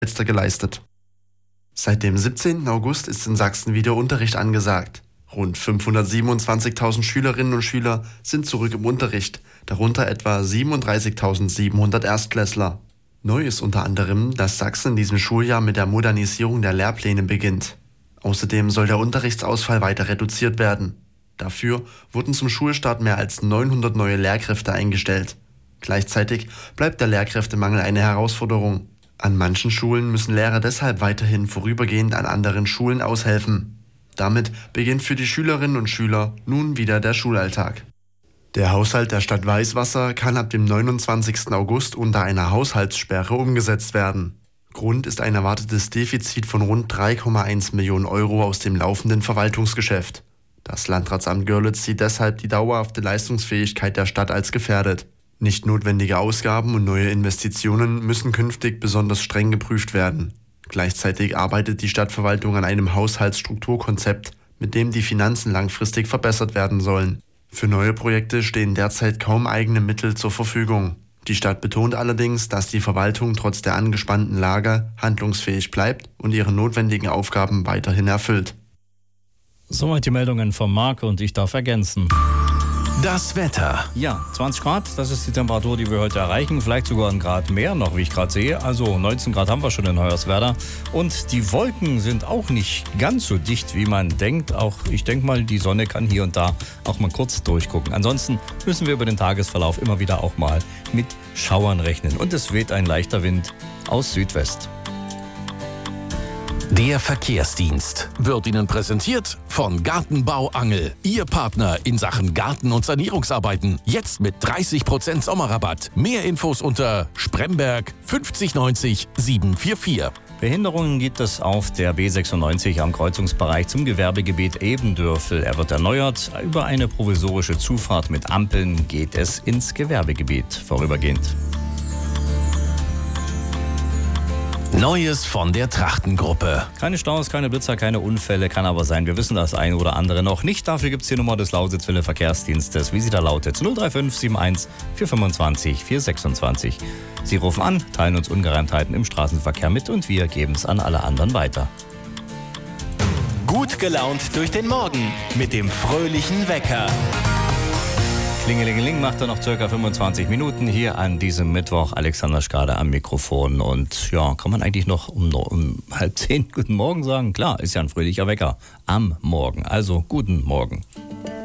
geleistet. Seit dem 17. August ist in Sachsen wieder Unterricht angesagt. Rund 527.000 Schülerinnen und Schüler sind zurück im Unterricht, darunter etwa 37.700 Erstklässler. Neu ist unter anderem, dass Sachsen in diesem Schuljahr mit der Modernisierung der Lehrpläne beginnt. Außerdem soll der Unterrichtsausfall weiter reduziert werden. Dafür wurden zum Schulstart mehr als 900 neue Lehrkräfte eingestellt. Gleichzeitig bleibt der Lehrkräftemangel eine Herausforderung. An manchen Schulen müssen Lehrer deshalb weiterhin vorübergehend an anderen Schulen aushelfen. Damit beginnt für die Schülerinnen und Schüler nun wieder der Schulalltag. Der Haushalt der Stadt Weißwasser kann ab dem 29. August unter einer Haushaltssperre umgesetzt werden. Grund ist ein erwartetes Defizit von rund 3,1 Millionen Euro aus dem laufenden Verwaltungsgeschäft. Das Landratsamt Görlitz sieht deshalb die dauerhafte Leistungsfähigkeit der Stadt als gefährdet. Nicht notwendige Ausgaben und neue Investitionen müssen künftig besonders streng geprüft werden. Gleichzeitig arbeitet die Stadtverwaltung an einem Haushaltsstrukturkonzept, mit dem die Finanzen langfristig verbessert werden sollen. Für neue Projekte stehen derzeit kaum eigene Mittel zur Verfügung. Die Stadt betont allerdings, dass die Verwaltung trotz der angespannten Lage handlungsfähig bleibt und ihre notwendigen Aufgaben weiterhin erfüllt. Soweit die Meldungen von Marc und ich darf ergänzen. Das Wetter. Ja, 20 Grad, das ist die Temperatur, die wir heute erreichen. Vielleicht sogar ein Grad mehr noch, wie ich gerade sehe. Also 19 Grad haben wir schon in Hoyerswerda. Und die Wolken sind auch nicht ganz so dicht, wie man denkt. Auch ich denke mal, die Sonne kann hier und da auch mal kurz durchgucken. Ansonsten müssen wir über den Tagesverlauf immer wieder auch mal mit Schauern rechnen. Und es weht ein leichter Wind aus Südwest. Der Verkehrsdienst wird Ihnen präsentiert von Gartenbau Angel. Ihr Partner in Sachen Garten- und Sanierungsarbeiten. Jetzt mit 30% Sommerrabatt. Mehr Infos unter Spremberg 5090 744. Behinderungen gibt es auf der B96 am Kreuzungsbereich zum Gewerbegebiet Ebendörfel. Er wird erneuert. Über eine provisorische Zufahrt mit Ampeln geht es ins Gewerbegebiet vorübergehend. Neues von der Trachtengruppe. Keine Staus, keine Blitzer, keine Unfälle, kann aber sein. Wir wissen das eine oder andere noch nicht. Dafür gibt es die Nummer des Lausitzwiller Verkehrsdienstes, wie sie da lautet. 035 71 425 426. Sie rufen an, teilen uns Ungereimtheiten im Straßenverkehr mit und wir geben es an alle anderen weiter. Gut gelaunt durch den Morgen mit dem fröhlichen Wecker. Klingelingeling macht er noch circa 25 Minuten hier an diesem Mittwoch. Alexander Schkade am Mikrofon. Und ja, kann man eigentlich noch um 9:30 guten Morgen sagen? Klar, ist ja ein fröhlicher Wecker am Morgen. Also guten Morgen.